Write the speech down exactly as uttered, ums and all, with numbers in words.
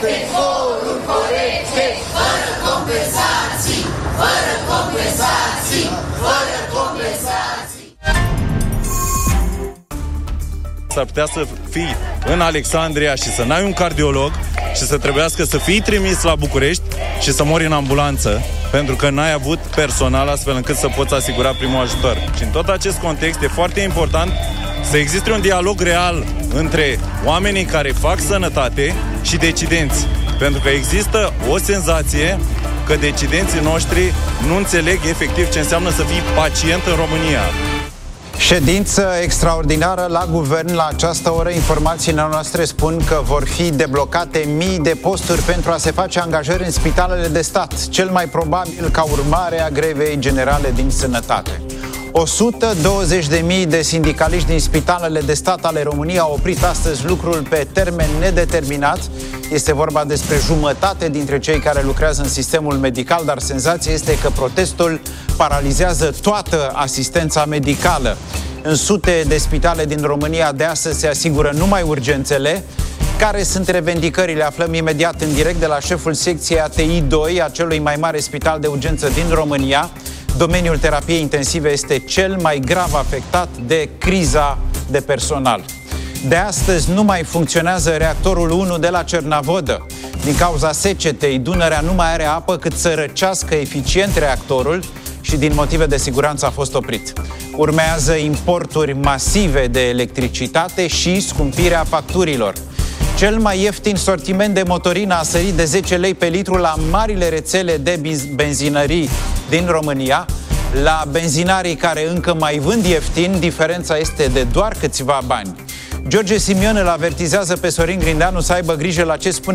Deforuri corecte, fără compensații, fără compensații, fără compensații. S-ar putea să fii în Alexandria și să n-ai un cardiolog și să trebuiască să fii trimis la București și să mori în ambulanță pentru că n-ai avut personal astfel încât să poți asigura primul ajutor. Și în tot acest context e foarte important să existe un dialog real între oamenii care fac sănătate și decidenți. Pentru că există o senzație că decidenții noștri nu înțeleg efectiv ce înseamnă să fii pacient în România. Ședință extraordinară la guvern la această oră. Informațiile noastre spun că vor fi deblocate mii de posturi pentru a se face angajări în spitalele de stat, cel mai probabil ca urmare a grevei generale din sănătate. o sută douăzeci de mii de sindicaliști din spitalele de stat ale României au oprit astăzi lucrul pe termen nedeterminat. Este vorba despre jumătate dintre cei care lucrează în sistemul medical, dar senzația este că protestul paralizează toată asistența medicală. În sute de spitale din România de astăzi se asigură numai urgențele. Care sunt revendicările? Aflăm imediat în direct de la șeful secției A T I doi a celui mai mare spital de urgență din România. Domeniul terapiei intensive este cel mai grav afectat de criza de personal. De astăzi nu mai funcționează reactorul unu de la Cernavodă. Din cauza secetei, Dunărea nu mai are apă cât să răcească eficient reactorul și din motive de siguranță a fost oprit. Urmează importuri masive de electricitate și scumpirea facturilor. Cel mai ieftin sortiment de motorină a sărit de zece lei pe litru la marile rețele de benzinării din România. La benzinarii care încă mai vând ieftin, diferența este de doar câțiva bani. George Simion îl avertizează pe Sorin Grindeanu să aibă grijă la ce spune